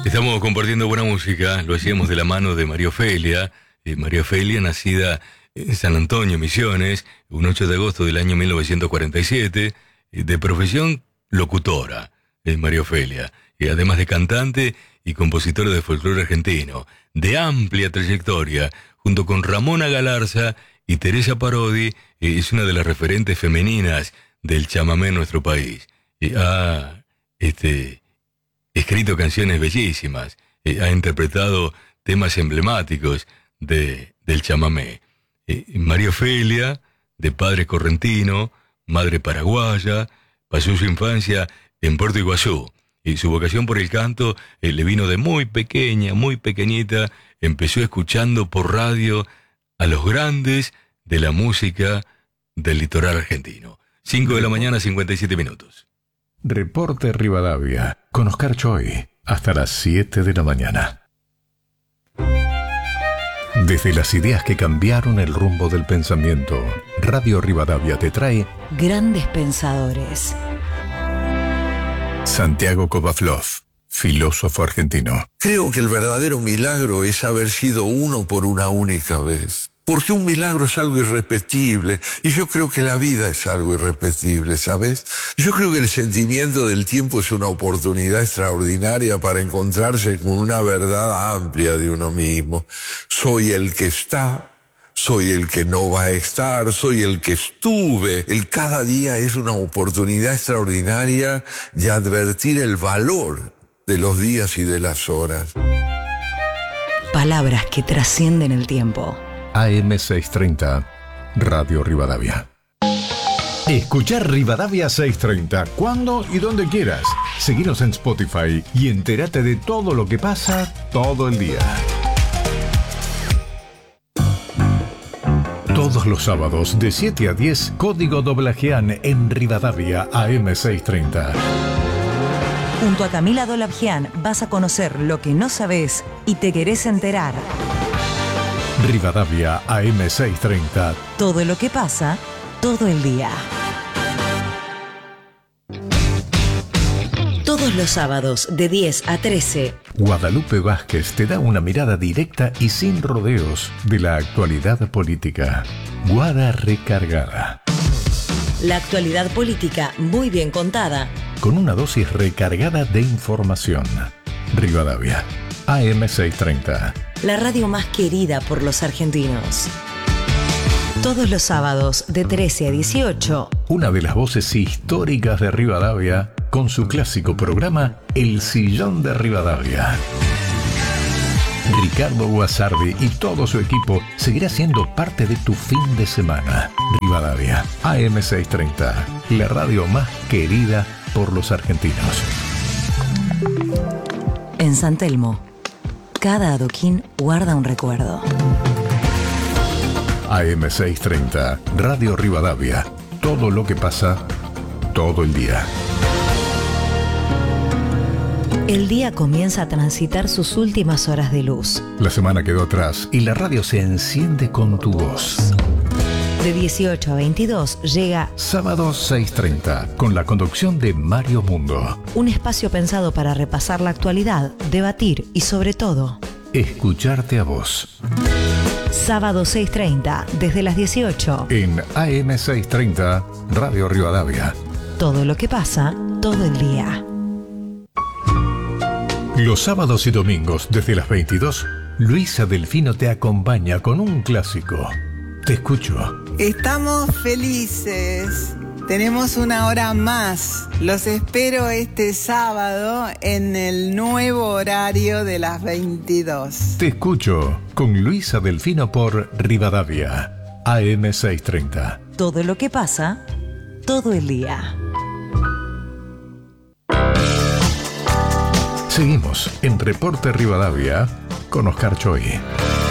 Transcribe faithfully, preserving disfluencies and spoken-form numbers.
Estamos compartiendo buena música, lo hacíamos de la mano de María Ofelia. Eh, María Ofelia, nacida en San Antonio, Misiones, un ocho de agosto del año mil novecientos cuarenta y siete, eh, de profesión locutora, eh, María Ofelia, y además de cantante y compositora de folclore argentino, de amplia trayectoria, junto con Ramona Galarza y Teresa Parodi, eh, es una de las referentes femeninas del chamamé en nuestro país. Eh, ha este, escrito canciones bellísimas, eh, ha interpretado temas emblemáticos de, del chamamé. Eh, María Ofelia, de padre correntino, madre paraguaya, pasó su infancia en Puerto Iguazú, y su vocación por el canto eh, le vino de muy pequeña, muy pequeñita. Empezó escuchando por radio a los grandes de la música del litoral argentino. cinco de la mañana, cincuenta y siete minutos. Reporte Rivadavia, con Oscar Choi, hasta las siete de la mañana. Desde las ideas que cambiaron el rumbo del pensamiento, Radio Rivadavia te trae Grandes Pensadores. Santiago Kovaflov, filósofo argentino. Creo que el verdadero milagro es haber sido uno por una única vez. Porque un milagro es algo irrepetible, y yo creo que la vida es algo irrepetible, ¿sabes? Yo creo que el sentimiento del tiempo es una oportunidad extraordinaria para encontrarse con una verdad amplia de uno mismo. Soy el que está, soy el que no va a estar, soy el que estuve. El cada día es una oportunidad extraordinaria de advertir el valor de los días y de las horas. Palabras que trascienden el tiempo. A M seiscientos treinta, Radio Rivadavia. Escuchar Rivadavia seiscientos treinta cuando y donde quieras. Seguinos en Spotify y entérate de todo lo que pasa todo el día. Todos los sábados de siete a diez, Código Doblajean en Rivadavia A M seiscientos treinta. Junto a Camila Dolabjian vas a conocer lo que no sabes y te querés enterar. Rivadavia A M seiscientos treinta. Todo lo que pasa, todo el día. Todos los sábados de diez a trece. Guadalupe Vázquez te da una mirada directa y sin rodeos de la actualidad política. Guada Recargada. La actualidad política muy bien contada. Con una dosis recargada de información. Rivadavia A M seiscientos treinta. La radio más querida por los argentinos. Todos los sábados de trece a dieciocho. Una de las voces históricas de Rivadavia con su clásico programa El Sillón de Rivadavia. Ricardo Guasardi y todo su equipo seguirá siendo parte de tu fin de semana. Rivadavia A M seiscientos treinta, la radio más querida por los argentinos. En San Telmo, cada adoquín guarda un recuerdo. A M seiscientos treinta, Radio Rivadavia. Todo lo que pasa, todo el día. El día comienza a transitar sus últimas horas de luz. La semana quedó atrás y la radio se enciende con tu voz. De dieciocho a veintidós llega Sábado seiscientos treinta, con la conducción de Mario Mundo. Un espacio pensado para repasar la actualidad, debatir y sobre todo escucharte a vos. Sábado seiscientos treinta, desde las dieciocho. En A M seiscientos treinta, Radio Rivadavia. Todo lo que pasa, todo el día. Los sábados y domingos, desde las veintidós, Luisa Delfino te acompaña con un clásico. Te escucho. Estamos felices. Tenemos una hora más. Los espero este sábado en el nuevo horario de las veintidós. Te escucho con Luisa Delfino por Rivadavia. A M seiscientos treinta. Todo lo que pasa, todo el día. Seguimos en Reporte Rivadavia con Oscar Choi.